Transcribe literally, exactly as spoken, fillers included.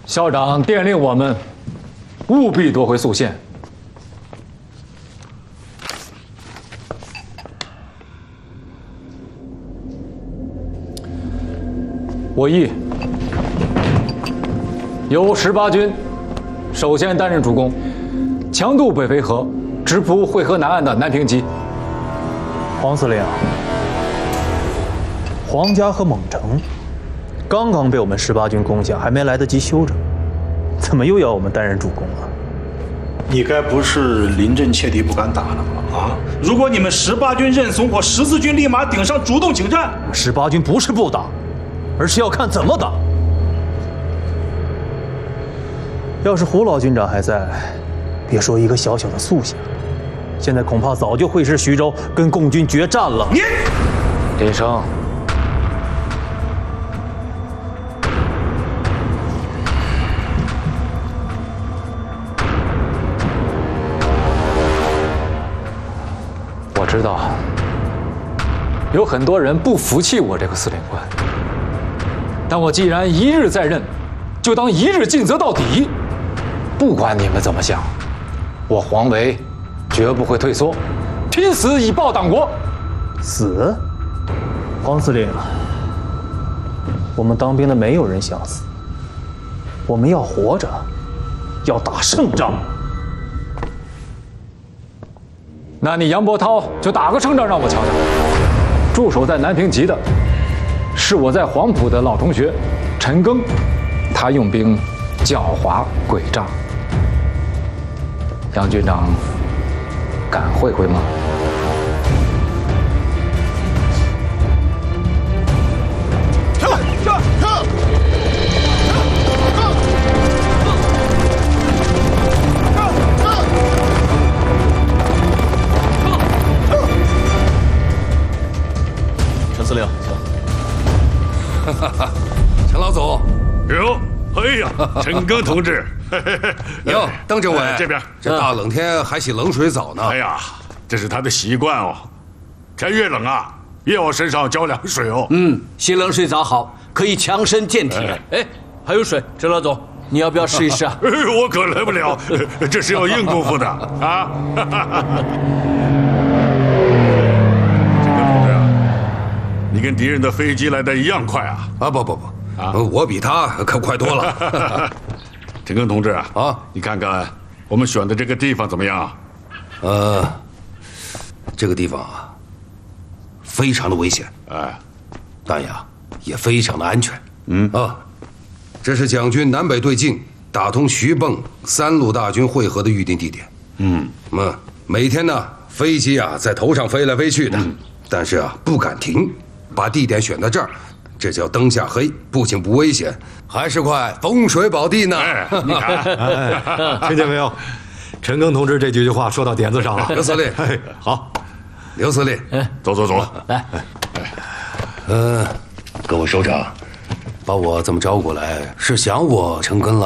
校长电令我们务必夺回宿县。我意由十八军首先担任主攻，强渡北淝河，直扑会河南岸的南平集。 黄司令，黄家和蒙城刚刚被我们十八军攻下，还没来得及休整，怎么又要我们担任主攻啊？ 你该不是临阵切地不敢打了吧？啊！如果你们十八军认怂，我十四军立马顶上主动请战。 十八军不是不打，而是要看怎么打。要是胡老军长还在，别说一个小小的宿县，现在恐怕早就会师徐州，跟共军决战了。 你， 林生，我知道有很多人不服气我这个司令官，但我既然一日在任，就当一日尽责到底。不管你们怎么想，我黄维绝不会退缩，拼死以报党国。 死？黄司令，我们当兵的没有人想死，我们要活着，要打胜仗。 那你杨伯涛就打个胜仗让我瞧瞧。驻守在南平集的是我在黄埔的老同学陈赓，他用兵狡猾诡诈。杨军长敢会会吗？ 撤撤撤！ 陈司令， 哈哈哈，陈老总， 哟，哎呀，陈赓同志， 哟，邓政委， 这边， 这大冷天还洗冷水澡呢。 哎呀，这是他的习惯哦。天越冷啊，越往身上浇凉水哦。 嗯，洗冷水澡好，可以强身健体。哎，还有水，陈老总，你要不要试一试啊？ 我可来不了，这是要硬功夫的啊。陈赓同志啊，你跟敌人的飞机来的一样快啊！ 啊，不不不，啊，我比他可快多了。 陈赓同志啊， 啊， 你看看我们选的这个地方怎么样？ 呃，这个地方啊，非常的危险， 哎， 但呀，也非常的安全。嗯啊，这是蒋军南北对进，打通徐蚌三路大军会合的预定地点。 嗯， 嗯，每天呢，飞机啊在头上飞来飞去的，嗯、但是啊不敢停，把地点选在这儿。这叫灯下黑，不仅不危险，还是块风水宝地呢。 哎，你看， 哎，听见没有？陈赓同志这几句话说到点子上了。 刘司令， 哎，好， 刘司令， 走走走， 来， 呃，各位首长，把我这么招过来，是想我陈赓了？